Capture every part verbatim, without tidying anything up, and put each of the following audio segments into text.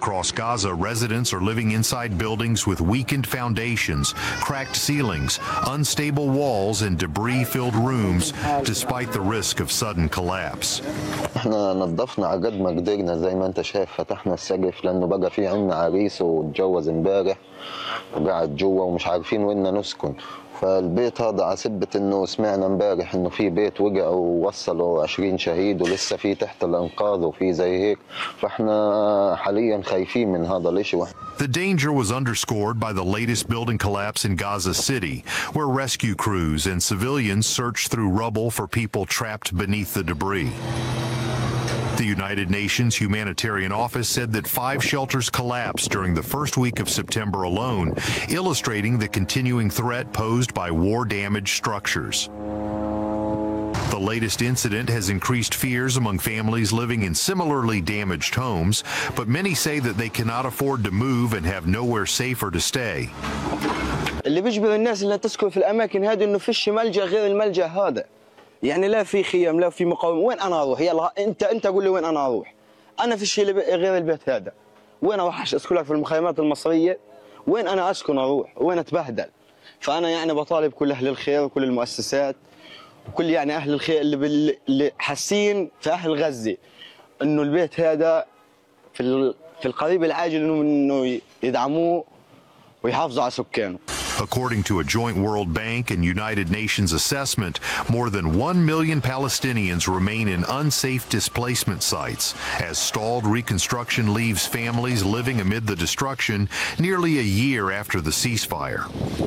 Across Gaza, residents are living inside buildings with weakened foundations, cracked ceilings, unstable walls, and debris-filled rooms, despite the risk of sudden collapse. احنا نظفنا على قد ما قدرنا زي ما انت شايف فتحنا السقف لانه بقى في عنا عريس واتجوز امبارح وقاعد جوا ومش عارفين وين نسكن. فالبيت هذا عسبة انه سمعنا امبارح انه في بيت وقع ووصلوا عشرين شهيد ولسه في تحت الانقاض وفي زي هيك فاحنا حاليا خايفين من هذا الاشي. The danger was underscored by the latest building collapse in Gaza City, where rescue crews and civilians searched through rubble for people trapped beneath the debris. The United Nations Humanitarian Office said that five shelters collapsed during the first week of September alone, illustrating the continuing threat posed by war-damaged structures. The latest incident has increased fears among families living in similarly damaged homes, but many say that they cannot afford to move and have nowhere safer to stay. اللي بيجبر الناس اللي تسكن في الأماكن هذه إنه فيش ملجأ غير الملجأ هذا. يعني لا في خيام لا في مقاومة. وين أنا أروح؟ يلا أنت أنت قول لي وين أنا أروح؟ أنا في شيء غير البيت هذا. وين أروح أسكن لك في المخيمات المصرية؟ وين أنا أسكن أروح؟ وين أتبهدل؟ فأنا يعني بطالب كل أهل الخير وكل المؤسسات وكل يعني أهل الخير اللي, بال... اللي حاسين في أهل غزة إنه البيت هذا في في القريب العاجل إنه إنه يدعموه ويحافظوا على سكانه. According to a joint World Bank and United Nations assessment, more than one million Palestinians remain in unsafe displacement sites as stalled reconstruction leaves families living amid the destruction nearly a year after the ceasefire.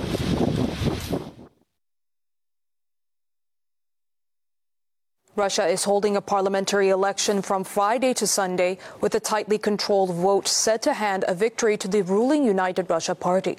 Russia is holding a parliamentary election from Friday to Sunday with a tightly controlled vote set to hand a victory to the ruling United Russia Party.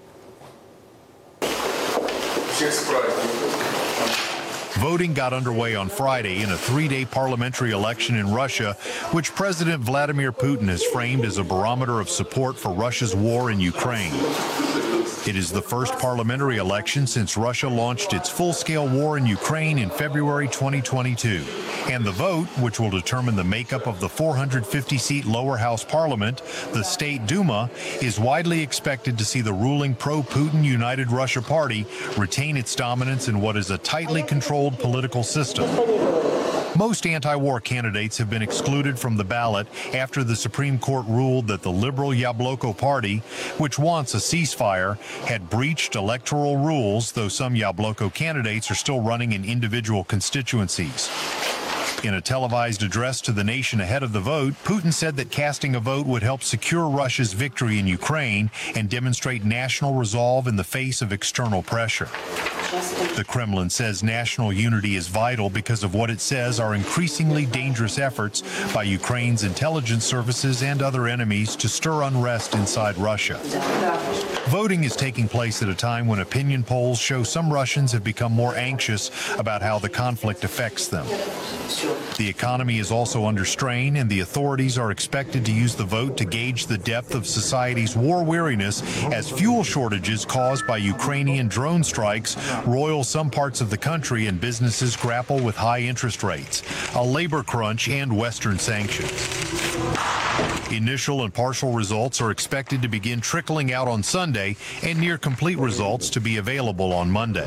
Voting got underway on Friday in a three-day parliamentary election in Russia, which President Vladimir Putin has framed as a barometer of support for Russia's war in Ukraine. It is the first parliamentary election since Russia launched its full-scale war in Ukraine in February twenty twenty-two. And the vote, which will determine the makeup of the four hundred fifty seat lower house parliament, the State Duma, is widely expected to see the ruling pro-Putin United Russia Party retain its dominance in what is a tightly controlled political system. Most anti-war candidates have been excluded from the ballot after the Supreme Court ruled that the liberal Yabloko Party, which wants a ceasefire, had breached electoral rules, though some Yabloko candidates are still running in individual constituencies. In a televised address to the nation ahead of the vote, Putin said that casting a vote would help secure Russia's victory in Ukraine and demonstrate national resolve in the face of external pressure. The Kremlin says national unity is vital because of what it says are increasingly dangerous efforts by Ukraine's intelligence services and other enemies to stir unrest inside Russia. Voting is taking place at a time when opinion polls show some Russians have become more anxious about how the conflict affects them. The economy is also under strain, and the authorities are expected to use the vote to gauge the depth of society's war weariness as fuel shortages caused by Ukrainian drone strikes roil some parts of the country and businesses grapple with high interest rates, a labor crunch, and Western sanctions. Initial and partial results are expected to begin trickling out on Sunday and near complete results to be available on Monday.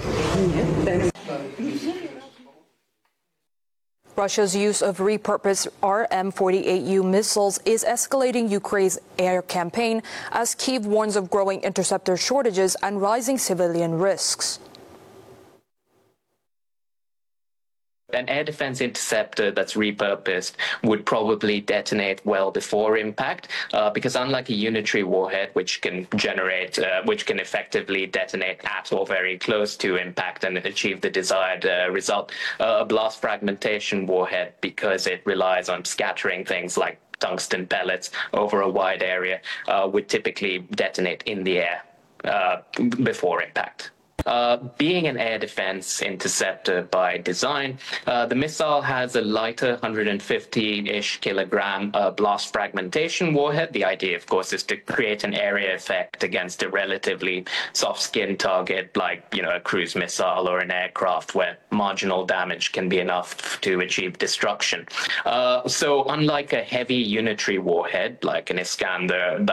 Russia's use of repurposed R M forty-eight U missiles is escalating Ukraine's air campaign as Kyiv warns of growing interceptor shortages and rising civilian risks. An air defense interceptor that's repurposed would probably detonate well before impact, uh, because unlike a unitary warhead, which can generate, uh, which can effectively detonate at or very close to impact and achieve the desired uh, result, uh, a blast fragmentation warhead, because it relies on scattering things like tungsten pellets over a wide area, uh, would typically detonate in the air uh, before impact. Uh, being an air defense interceptor by design, uh, the missile has a lighter one hundred fifty-ish kilogram uh, blast fragmentation warhead. The idea, of course, is to create an area effect against a relatively soft-skinned target like, you know, a cruise missile or an aircraft where marginal damage can be enough to achieve destruction. Uh, so unlike a heavy unitary warhead like an Iskander